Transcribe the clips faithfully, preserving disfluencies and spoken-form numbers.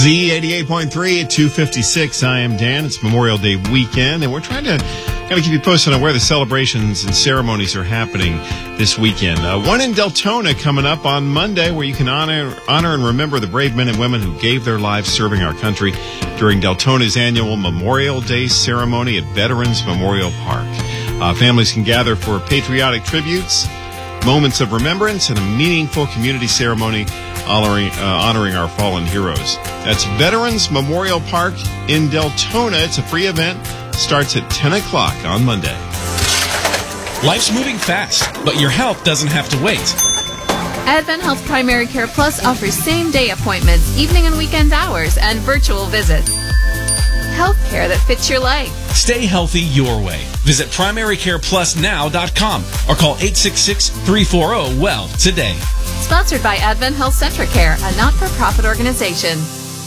Z eighty-eight point three at two fifty-six. I am Dan. It's Memorial Day weekend, and we're trying to kind of keep you posted on where the celebrations and ceremonies are happening this weekend. Uh, one in Deltona coming up on Monday, where you can honor, honor and remember the brave men and women who gave their lives serving our country during Deltona's annual Memorial Day ceremony at Veterans Memorial Park. Uh, families can gather for patriotic tributes, moments of remembrance, and a meaningful community ceremony honoring, uh, honoring our fallen heroes. That's Veterans Memorial Park in Deltona. It's a free event. Starts at ten o'clock on Monday. Life's moving fast, but your health doesn't have to wait. Advent Health Primary Care Plus offers same-day appointments, evening and weekend hours, and virtual visits. Health care that fits your life. Stay healthy your way. Visit primary care plus now dot com or call eight six six, three four zero, W E L L today. Sponsored by Advent Health Centra Care, a not-for-profit organization.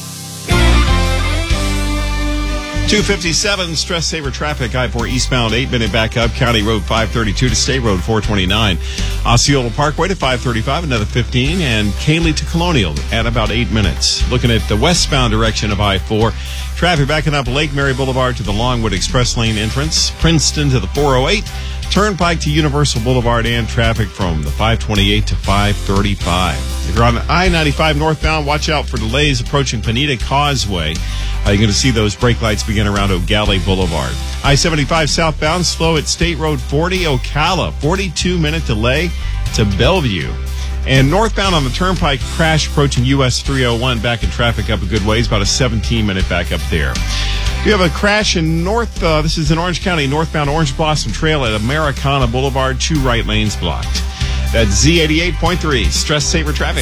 two fifty-seven, stress saver traffic, I four eastbound, eight minute backup, County Road five thirty-two to State Road four twenty-nine. Osceola Parkway to five thirty-five, another fifteen, and Cayley to Colonial at about eight minutes. Looking at the westbound direction of I four, traffic backing up Lake Mary Boulevard to the Longwood Express Lane entrance, Princeton to the four oh eight, Turnpike to Universal Boulevard, and traffic from the five twenty-eight to five thirty-five. If you're on I ninety-five northbound, watch out for delays approaching Bonita Causeway. Uh, you're going to see those brake lights begin around O'Galley Boulevard. I seventy-five southbound, slow at State Road forty, Ocala, forty-two minute delay to Bellevue. And northbound on the Turnpike, crash approaching U S three oh one, back in traffic up a good ways, about a seventeen minute backup there. You have a crash in North, uh, this is in Orange County, northbound Orange Blossom Trail at Americana Boulevard, two right lanes blocked. That's Z eighty-eight point three, stress saver traffic.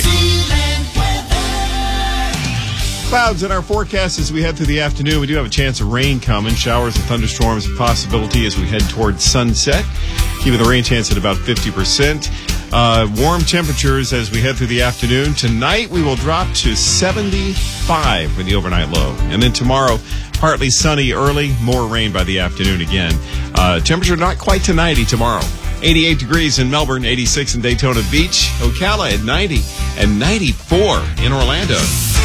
Clouds in our forecast as we head through the afternoon. We do have a chance of rain coming. Showers and thunderstorms a possibility as we head towards sunset. Keeping the rain chance at about fifty percent. Uh, warm temperatures as we head through the afternoon. Tonight we will drop to seventy-five for the overnight low. And then tomorrow, partly sunny early, more rain by the afternoon again. Uh, temperature not quite to ninety tomorrow. eighty-eight degrees in Melbourne, eighty-six in Daytona Beach. Ocala at ninety and ninety-four in Orlando.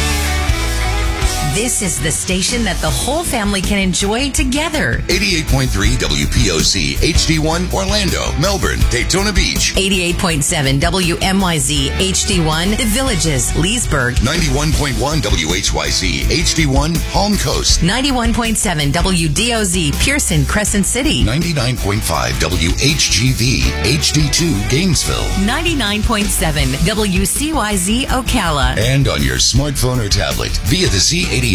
This is the station that the whole family can enjoy together. eighty-eight point three W P O C H D one Orlando, Melbourne, Daytona Beach. eighty-eight point seven W M Y Z H D one The Villages, Leesburg. ninety-one point one W H Y Z H D one Palm Coast. ninety-one point seven W D O Z Pearson, Crescent City. ninety-nine point five W H G V H D two Gainesville. ninety-nine point seven W C Y Z Ocala. And on your smartphone or tablet via the Z